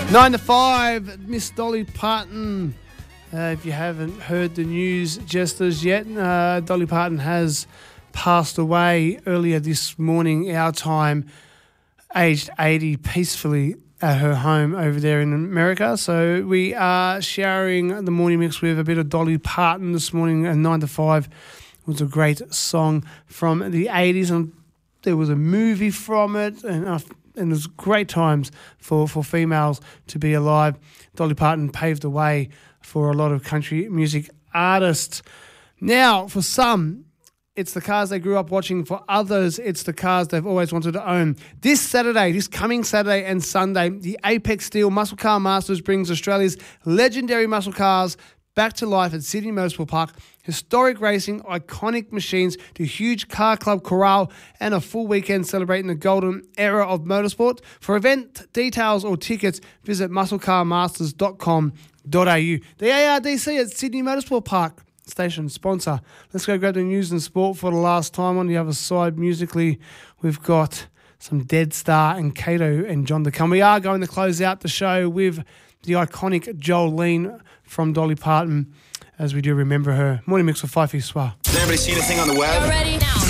9 to 5, Miss Dolly Parton. If you haven't heard the news just as yet, Dolly Parton has passed away earlier this morning, our time, aged 80, peacefully at her home over there in America. So we are sharing the morning mix with a bit of Dolly Parton this morning, and 9 to 5 was a great song from the 80s, and there was a movie from it, and it was great times for females to be alive. Dolly Parton paved the way for a lot of country music artists. Now, for some, it's the cars they grew up watching. For others, it's the cars they've always wanted to own. This coming Saturday and Sunday, the Apex Steel Muscle Car Masters brings Australia's legendary muscle cars back to life at Sydney Motorsport Park. Historic racing, iconic machines, the huge car club corral, and a full weekend celebrating the golden era of motorsport. For event details or tickets, visit musclecarmasters.com.au. The ARDC at Sydney Motorsport Park, station sponsor. Let's go grab the news and sport for the last time. On the other side, musically, we've got some Dead Star and Kato and John to come. We are going to close out the show with the iconic Jolene from Dolly Parton, as we do remember her. Morning mix with Fife Soir. Has anybody seen a thing on the web? You're ready now.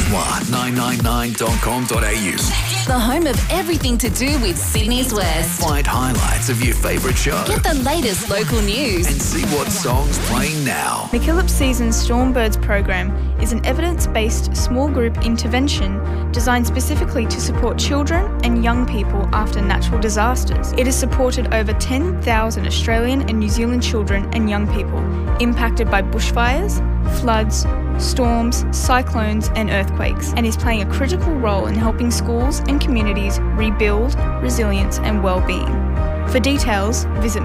Swat999.com.au. The home of everything to do with Sydney's West. Find highlights of your favourite show. Get the latest local news. And see what song's playing now. McKillop Season's Stormbirds program is an evidence-based small group intervention designed specifically to support children and young people after natural disasters. It has supported over 10,000 Australian and New Zealand children and young people impacted by bushfires, floods, storms, cyclones and earthquakes, and is playing a critical role in helping schools and communities rebuild resilience and well-being. For details, visit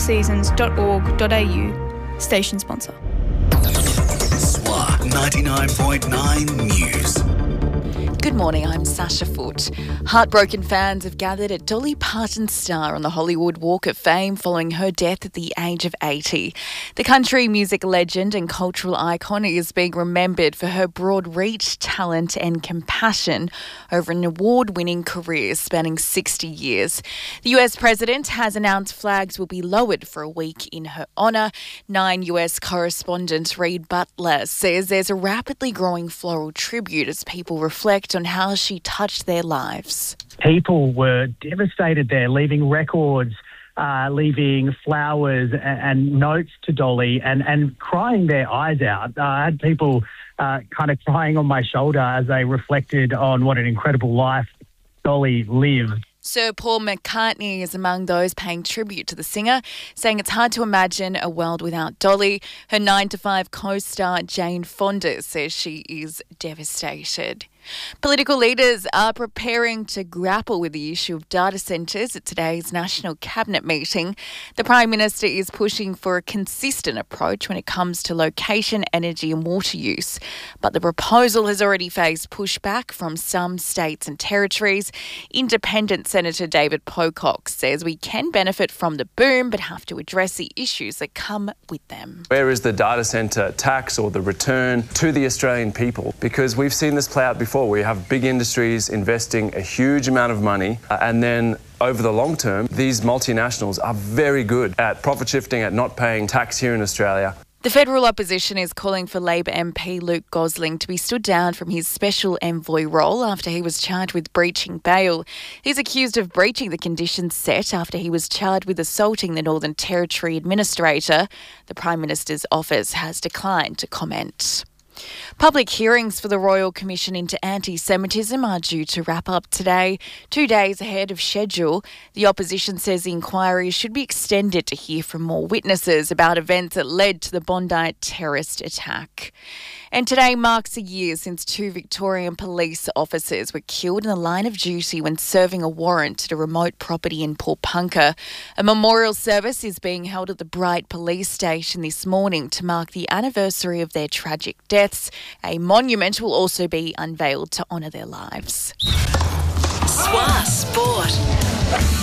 mckillopseasons.org.au. Station sponsor. Swat 99.9 News. Good morning, I'm Sasha Foote. Heartbroken fans have gathered at Dolly Parton's star on the Hollywood Walk of Fame following her death at the age of 80. The country music legend and cultural icon is being remembered for her broad reach, talent and compassion over an award-winning career spanning 60 years. The US president has announced flags will be lowered for a week in her honour. 9 US correspondent Reed Butler says there's a rapidly growing floral tribute as people reflect on how she touched their lives. People were devastated there, leaving records, leaving flowers and notes to Dolly and crying their eyes out. I had people kind of crying on my shoulder as they reflected on what an incredible life Dolly lived. Sir Paul McCartney is among those paying tribute to the singer, saying it's hard to imagine a world without Dolly. Her 9 to 5 co-star Jane Fonda says she is devastated. Political leaders are preparing to grapple with the issue of data centres at today's National Cabinet meeting. The Prime Minister is pushing for a consistent approach when it comes to location, energy and water use. But the proposal has already faced pushback from some states and territories. Independent Senator David Pocock says we can benefit from the boom but have to address the issues that come with them. Where is the data centre tax or the return to the Australian people? Because we've seen this play out before. We have big industries investing a huge amount of money and then over the long term, these multinationals are very good at profit shifting, at not paying tax here in Australia. The federal opposition is calling for Labor MP Luke Gosling to be stood down from his special envoy role after he was charged with breaching bail. He's accused of breaching the conditions set after he was charged with assaulting the Northern Territory Administrator. The Prime Minister's office has declined to comment. Public hearings for the Royal Commission into Anti-Semitism are due to wrap up today, 2 days ahead of schedule. The opposition says the inquiry should be extended to hear from more witnesses about events that led to the Bondi terrorist attack. And today marks a year since 2 Victorian police officers were killed in the line of duty when serving a warrant at a remote property in Paulpunka. A memorial service is being held at the Bright Police Station this morning to mark the anniversary of their tragic deaths. A monument will also be unveiled to honour their lives. Swat Sport.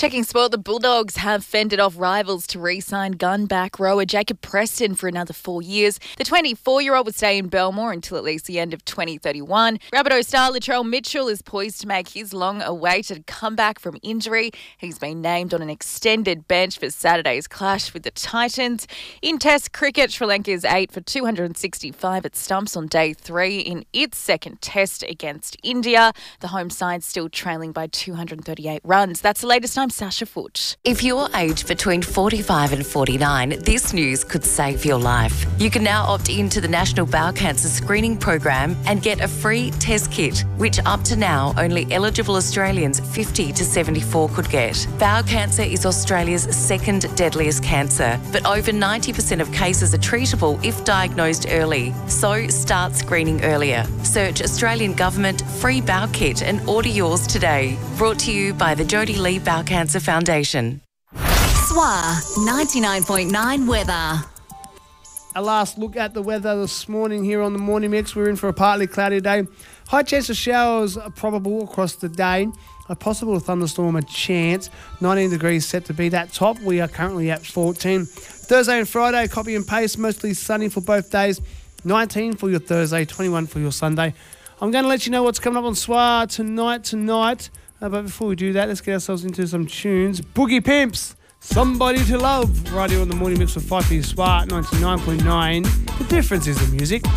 Checking sport, the Bulldogs have fended off rivals to re-sign gun-back rower Jacob Preston for another 4 years. The 24-year-old would stay in Belmore until at least the end of 2031. Rabbitoh star Latrell Mitchell is poised to make his long-awaited comeback from injury. He's been named on an extended bench for Saturday's clash with the Titans. In Test cricket, Sri Lanka is 8 for 265 at stumps on day 3 in its second Test against India. The home side still trailing by 238 runs. That's the latest. I'm Sasha Fooch. If you're aged between 45 and 49, this news could save your life. You can now opt into the National Bowel Cancer Screening Program and get a free test kit, which up to now only eligible Australians 50 to 74 could get. Bowel cancer is Australia's second deadliest cancer, but over 90% of cases are treatable if diagnosed early. So start screening earlier. Search Australian Government Free Bowel Kit and order yours today. Brought to you by the Jodie Lee Bowel Cancer Foundation. SWA 99.9 weather. A last look at the weather this morning here on the Morning Mix. We're in for a partly cloudy day. High chance of showers are probable across the day. A possible thunderstorm, a chance. 19 degrees set to be that top. We are currently at 14. Thursday and Friday, copy and paste, mostly sunny for both days. 19 for your Thursday, 21 for your Sunday. I'm going to let you know what's coming up on SWA tonight. But before we do that, let's get ourselves into some tunes. Boogie Pimps, Somebody to Love, right here on the Morning Mix with 5P SWA 99.9. The difference is the music.